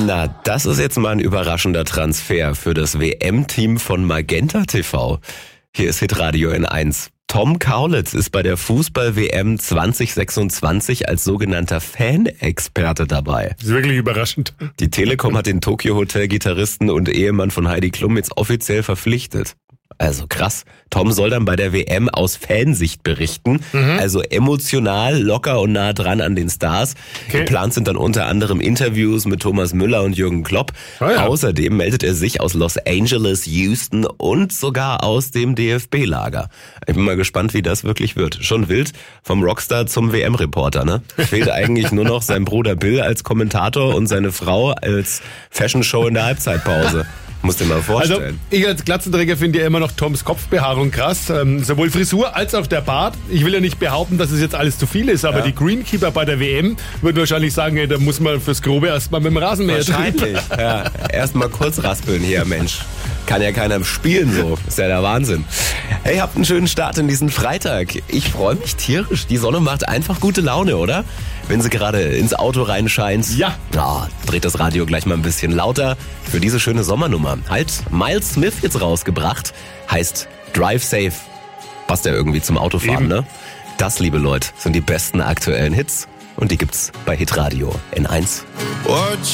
Na, das ist jetzt mal ein überraschender Transfer für das WM-Team von Magenta TV. Hier ist Hitradio N1. Tom Kaulitz ist bei der Fußball-WM 2026 als sogenannter Fanexperte dabei. Das ist wirklich überraschend. Die Telekom hat den Tokyo-Hotel-Gitarristen und Ehemann von Heidi Klum jetzt offiziell verpflichtet. Also krass. Tom soll dann bei der WM aus Fansicht berichten. Also emotional, locker und nah dran an den Stars. Okay. Geplant sind dann unter anderem Interviews mit Thomas Müller und Jürgen Klopp. Ah ja. Außerdem meldet er sich aus Los Angeles, Houston und sogar aus dem DFB-Lager. Ich bin mal gespannt, wie das wirklich wird. Schon wild, vom Rockstar zum WM-Reporter, ne? Fehlt eigentlich nur noch sein Bruder Bill als Kommentator und seine Frau als Fashion-Show in der Halbzeitpause. Musst dir mal vorstellen. Also ich als Glatzenträger finde ja immer noch Toms Kopfbehaarung krass. Sowohl Frisur als auch der Bart. Ich will ja nicht behaupten, dass es jetzt alles zu viel ist, aber die Greenkeeper bei der WM würden wahrscheinlich sagen, ey, da muss man fürs Grobe erstmal mit dem Rasenmäher Wahrscheinlich. Ja, erstmal kurz raspeln hier, Mensch. Kann ja keiner spielen so. Ist ja der Wahnsinn. Hey, habt einen schönen Start in diesen Freitag. Ich freue mich tierisch. Die Sonne macht einfach gute Laune, oder? Wenn sie gerade ins Auto reinscheint. Ja. Dreht das Radio gleich mal ein bisschen lauter für diese schöne Sommernummer. Halt Miles Smith jetzt rausgebracht. Heißt Drive Safe. Passt ja irgendwie zum Autofahren, Eben. ne? Das, liebe Leute, sind die besten aktuellen Hits. Und die gibt's bei Hitradio N1.